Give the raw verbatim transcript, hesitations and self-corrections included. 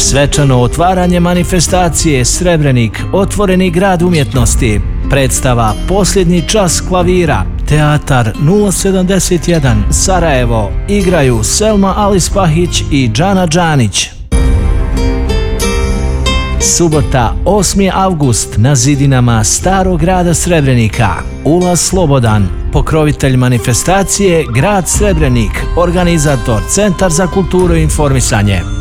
Svečano otvaranje manifestacije Srebrenik, otvoreni grad umjetnosti. Predstava Posljednji čas klavira. Teatar nula sedamdeset jedan Sarajevo. Igraju Selma Alispahić i Džana Džanić. Subota osmi avgust na zidinama Starog grada Srebrenika. Ulaz slobodan. Pokrovitelj manifestacije Grad Srebrenik. Organizator Centar za kulturu i informisanje.